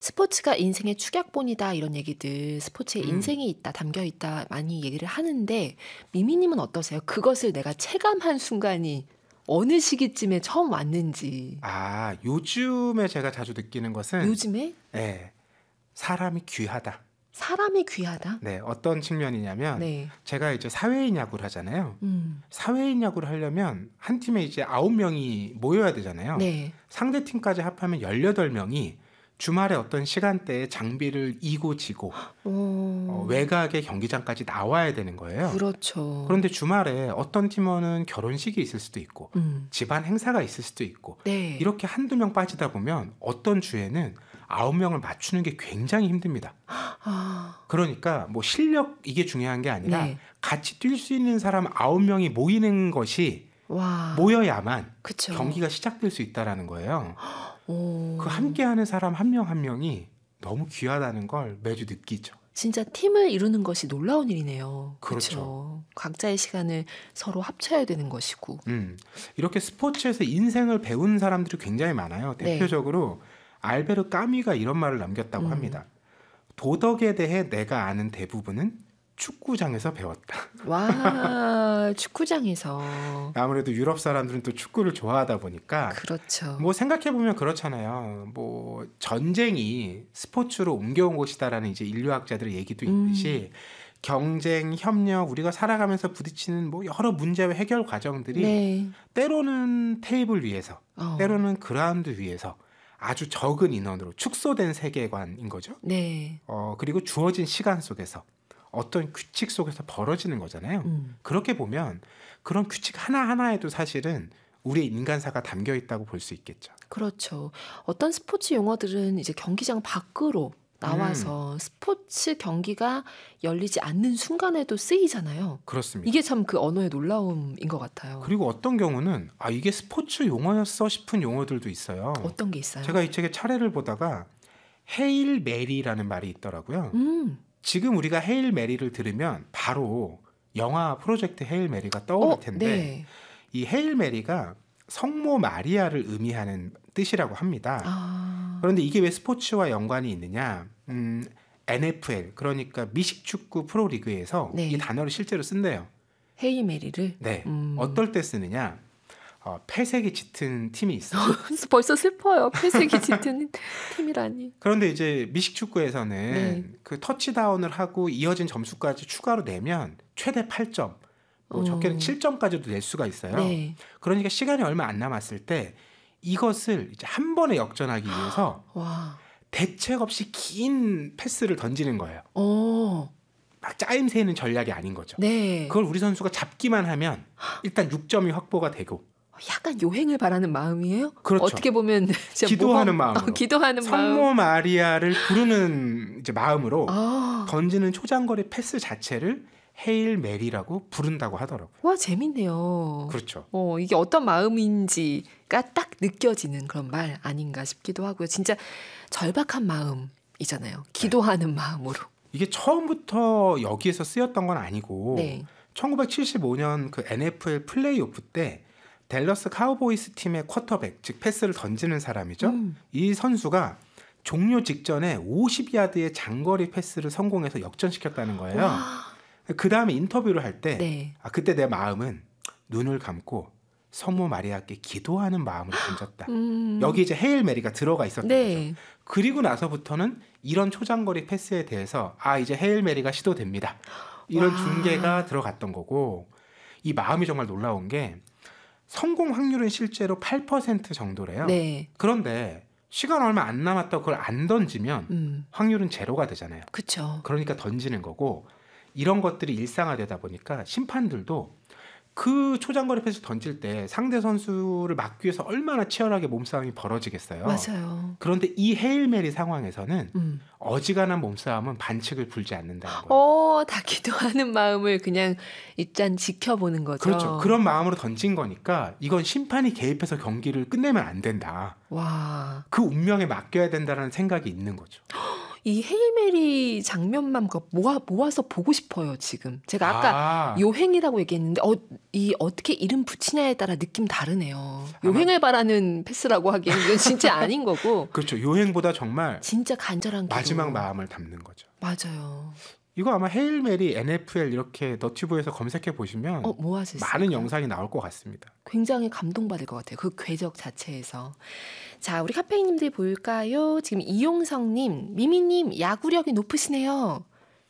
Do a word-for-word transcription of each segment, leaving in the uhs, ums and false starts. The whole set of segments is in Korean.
스포츠가 인생의 축약본이다 이런 얘기들 스포츠에 음. 인생이 있다 담겨 있다 많이 얘기를 하는데 미미님은 어떠세요? 그것을 내가 체감한 순간이 어느 시기쯤에 처음 왔는지. 아, 요즘에 제가 자주 느끼는 것은 요즘에 네, 사람이 귀하다. 사람이 귀하다? 네, 어떤 측면이냐면 네. 제가 이제 사회인 야구를 하잖아요. 음. 사회인 야구를 하려면 한 팀에 이제 아홉 명이 모여야 되잖아요. 네. 상대 팀까지 합하면 열여덟 명이 주말에 어떤 시간대에 장비를 이고 지고 어, 어, 외곽의 경기장까지 나와야 되는 거예요. 그렇죠. 그런데 주말에 어떤 팀원은 결혼식이 있을 수도 있고 음. 집안 행사가 있을 수도 있고 네. 이렇게 한두 명 빠지다 보면 어떤 주에는 아홉 명을 맞추는 게 굉장히 힘듭니다. 아, 그러니까 뭐 실력 이게 중요한 게 아니라 네. 같이 뛸 수 있는 사람 아홉 명이 모이는 것이 와. 모여야만 그쵸. 경기가 시작될 수 있다라는 거예요. 오. 그 함께하는 사람 한 명 한 명이 너무 귀하다는 걸 매주 느끼죠. 진짜 팀을 이루는 것이 놀라운 일이네요. 그렇죠. 그쵸? 각자의 시간을 서로 합쳐야 되는 것이고. 음, 이렇게 스포츠에서 인생을 배운 사람들이 굉장히 많아요. 네. 대표적으로 알베르 까미가 이런 말을 남겼다고 음. 합니다. 도덕에 대해 내가 아는 대부분은 축구장에서 배웠다. 와, 축구장에서. 아무래도 유럽 사람들은 또 축구를 좋아하다 보니까 그렇죠. 뭐 생각해보면 그렇잖아요. 뭐 전쟁이 스포츠로 옮겨온 것이다라는 이제 인류학자들의 얘기도 있듯이 경쟁, 협력, 우리가 살아가면서 부딪히는 뭐 여러 문제와 해결 과정들이 네. 때로는 테이블 위에서, 어. 때로는 그라운드 위에서 아주 적은 인원으로 축소된 세계관인 거죠. 네. 어, 그리고 주어진 시간 속에서 어떤 규칙 속에서 벌어지는 거잖아요. 음. 그렇게 보면 그런 규칙 하나하나에도 사실은 우리의 인간사가 담겨 있다고 볼 수 있겠죠. 그렇죠. 어떤 스포츠 용어들은 이제 경기장 밖으로 나와서 스포츠 경기가 열리지 않는 순간에도 쓰이잖아요. 그렇습니다. 이게 참 그 언어의 놀라움인 것 같아요. 그리고 어떤 경우는 아 이게 스포츠 용어였어 싶은 용어들도 있어요. 어떤 게 있어요? 제가 이 책의 차례를 보다가 헤일 메리라는 말이 있더라고요. 음. 지금 우리가 헤일 메리를 들으면 바로 영화 프로젝트 헤일 메리가 떠오를 어, 텐데 네. 이 헤일 메리가 성모 마리아를 의미하는 뜻이라고 합니다. 아. 그런데 이게 왜 스포츠와 연관이 있느냐? 음, 엔에프엘 그러니까 미식축구 프로리그에서 네. 이 단어를 실제로 쓴대요. 헤이 메리를. 네. 음. 어떨 때 쓰느냐? 어, 패색이 짙은 팀이 있어요. 벌써 슬퍼요. 패색이 짙은 팀이라니. 그런데 이제 미식축구에서는 네. 그 터치다운을 하고 이어진 점수까지 추가로 내면 최대 팔 점, 뭐 어. 적게는 칠 점까지도 낼 수가 있어요. 네. 그러니까 시간이 얼마 안 남았을 때 이것을 이제 한 번에 역전하기 위해서 와. 대책 없이 긴 패스를 던지는 거예요. 어. 막 짜임새 있는 전략이 아닌 거죠. 네. 그걸 우리 선수가 잡기만 하면 일단 육 점이 확보가 되고 약간 요행을 바라는 마음이에요? 그렇죠. 어떻게 보면 진짜 기도하는 모범- 마음으로 어, 기도하는 마음. 성모 마리아를 부르는 이제 마음으로 아. 던지는 초장거리 패스 자체를 헤일 메리라고 부른다고 하더라고요. 와, 재밌네요. 그렇죠. 어, 이게 어떤 마음인지가 딱 느껴지는 그런 말 아닌가 싶기도 하고요. 진짜 절박한 마음이잖아요. 기도하는 마음으로. 이게 처음부터 여기에서 쓰였던 건 아니고 네. 천구백칠십오 년 그 엔에프엘 플레이오프 때 댈러스 카우보이스 팀의 쿼터백, 즉 패스를 던지는 사람이죠. 음. 이 선수가 종료 직전에 오십 야드의 장거리 패스를 성공해서 역전시켰다는 거예요. 와. 그 다음에 인터뷰를 할 때 네. 아, 그때 내 마음은 눈을 감고 성모 마리아께 기도하는 마음으로 던졌다. 음. 여기 이제 헤일 메리가 들어가 있었던 거죠. 네. 그리고 나서부터는 이런 초장거리 패스에 대해서 아 이제 헤일 메리가 시도됩니다. 이런 와. 중계가 들어갔던 거고 이 마음이 정말 놀라운 게 성공 확률은 실제로 팔 퍼센트 정도래요. 네. 그런데 시간 얼마 안 남았다고 그걸 안 던지면 음. 확률은 제로가 되잖아요. 그쵸. 그러니까 던지는 거고 이런 것들이 일상화되다 보니까 심판들도 그 초장거리 패스 던질 때 상대 선수를 막기 위해서 얼마나 치열하게 몸싸움이 벌어지겠어요. 맞아요. 그런데 이 헤일 메리 상황에서는 음. 어지간한 몸싸움은 반칙을 불지 않는다는 거예요. 어, 다 기도하는 마음을 그냥 일단 지켜보는 거죠. 그렇죠. 그런 마음으로 던진 거니까 이건 심판이 개입해서 경기를 끝내면 안 된다. 와. 그 운명에 맡겨야 된다는 생각이 있는 거죠. 이 헤일메리 장면만 모아, 모아서 보고 싶어요, 지금. 제가 아까 아. 요행이라고 얘기했는데, 어, 이 어떻게 이름 붙이냐에 따라 느낌 다르네요. 요행을 바라는 패스라고 하기에는 이건 진짜 아닌 거고. 그렇죠. 요행보다 정말 진짜 간절한 기도. 마지막 마음을 담는 거죠. 맞아요. 이거 아마 헤일 메리 엔에프엘 이렇게 너튜브에서 검색해 보시면 어, 모아서 많은 영상이 나올 것 같습니다. 굉장히 감동받을 것 같아요. 그 궤적 자체에서. 자, 우리 카페인님들 볼까요? 지금 이용성님, 미미님 야구력이 높으시네요.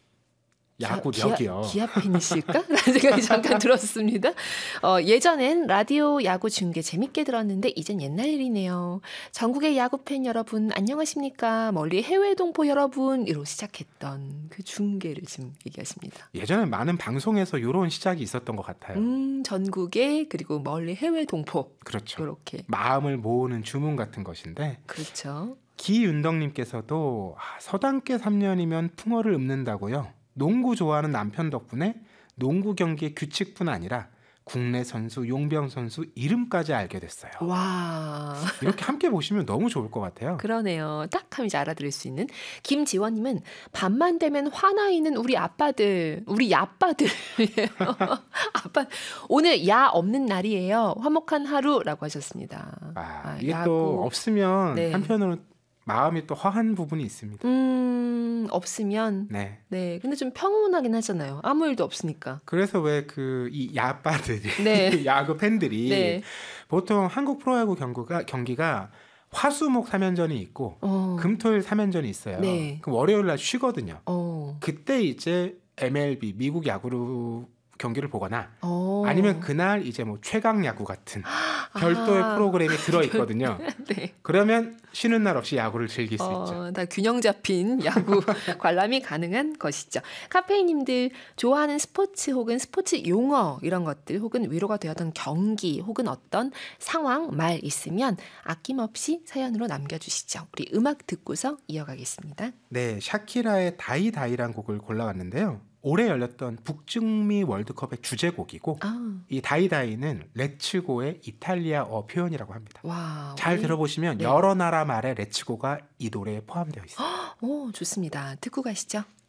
야구력이요. 기아, 기아 팬이실까? 라는 생각이 잠깐 들었습니다. 어, 예전엔 라디오 야구 중계 재밌게 들었는데 이젠 옛날 일이네요. 전국의 야구팬 여러분 안녕하십니까? 멀리 해외 동포 여러분으로 시작했던 그 중계를 지금 얘기하십니다. 예전에 많은 방송에서 이런 시작이 있었던 것 같아요. 음, 전국에 그리고 멀리 해외 동포. 그렇죠. 이렇게. 마음을 모으는 주문 같은 것인데 그렇죠. 기윤덕님께서도 아, 서당계 삼 년이면 풍어를 읊는다고요. 농구 좋아하는 남편 덕분에 농구 경기의 규칙뿐 아니라 국내 선수, 용병 선수 이름까지 알게 됐어요. 와. 이렇게 함께 보시면 너무 좋을 것 같아요. 그러네요. 딱 하면 이제 알아들을 수 있는. 김지원님은 밤만 되면 화나 있는 우리 아빠들, 우리 야빠들. 아빠 오늘 야 없는 날이에요. 화목한 하루라고 하셨습니다. 아, 아, 이게 야구. 또 없으면 네. 한편으로는 마음이 또 허한 부분이 있습니다. 음, 없으면. 네. 네. 근데 좀 평온하긴 하잖아요. 아무 일도 없으니까. 그래서 왜 그 이 야빠들이 네. 야구 팬들이 네. 보통 한국 프로야구 경기가 경기가 화수목 삼 연전이 있고 어. 금토일 삼 연전이 있어요. 네. 그럼 월요일 날 쉬거든요. 어. 그때 이제 엠엘비 미국 야구로 경기를 보거나 어. 아니면 그날 이제 뭐 최강 야구 같은 별도의 아. 프로그램이 들어 있거든요. 네. 그러면 쉬는 날 없이 야구를 즐길 수 있죠. 어, 다 균형 잡힌 야구 관람이 가능한 것이죠. 카페인님들 좋아하는 스포츠 혹은 스포츠 용어 이런 것들 혹은 위로가 되었던 경기 혹은 어떤 상황 말 있으면 아낌없이 사연으로 남겨주시죠. 우리 음악 듣고서 이어가겠습니다. 네, 샤키라의 다이다이란 곡을 골라왔는데요. 올해 열렸던 북중미 월드컵의 주제곡이고 아, 이 다이다이는 레츠고의 이탈리아어 표현이라고 합니다. 와, 잘 우리- 들어보시면 네. 여러 나라 말의 레츠고가 이 노래에 포함되어 있어요. 오, 좋습니다. 듣고 가시죠.